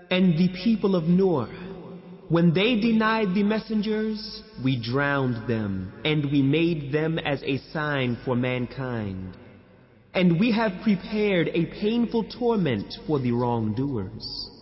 And the people of Noor, when they denied the messengers, we drowned them, and we made them as a sign for mankind. And we have prepared a painful torment for the wrongdoers.